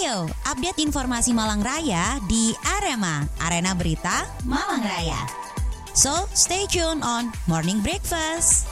Ayo, update informasi Malang Raya di Arema, Arena Berita Malang Raya. So, stay tuned on Morning Breakfast.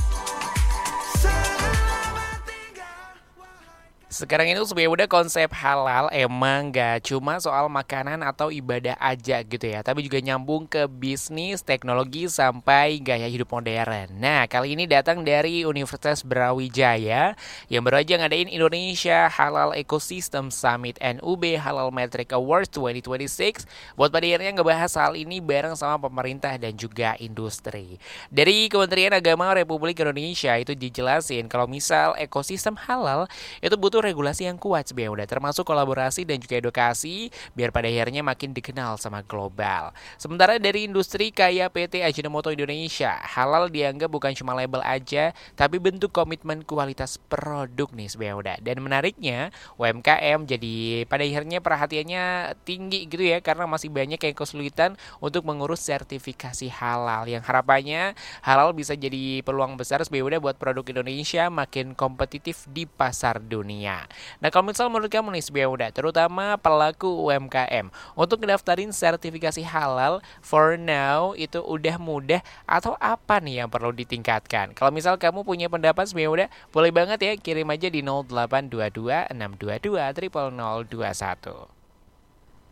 Sekarang itu sebenarnya udah konsep halal emang gak cuma soal makanan atau ibadah aja gitu ya, tapi juga nyambung ke bisnis, teknologi, sampai gaya hidup modern. Nah, kali ini datang dari Universitas Brawijaya yang baru aja ngadain Indonesia Halal Ecosystem Summit NUB Halal Metric Awards 2026 buat pada akhirnya ngebahas hal ini bareng sama pemerintah dan juga industri. Dari Kementerian Agama Republik Indonesia itu dijelasin kalau misal ekosistem halal itu butuh regulasi yang kuat sebenarnya udah, termasuk kolaborasi dan juga edukasi biar pada akhirnya makin dikenal sama global. Sementara dari industri kayak PT Ajinomoto Indonesia, halal dianggap bukan cuma label aja, tapi bentuk komitmen kualitas produk nih sebenarnya udah. Dan menariknya UMKM jadi pada akhirnya perhatiannya tinggi gitu ya, karena masih banyak yang kesulitan untuk mengurus sertifikasi halal, yang harapannya halal bisa jadi peluang besar sebenarnya udah buat produk Indonesia makin kompetitif di pasar dunia. Nah, kalau misal menurut kamu nih sebenarnya udah, terutama pelaku UMKM, untuk ngedaftarin sertifikasi halal for now itu udah mudah atau apa nih yang perlu ditingkatkan? Kalau misal kamu punya pendapat sebenarnya udah, boleh banget ya kirim aja di 0822 622 0021.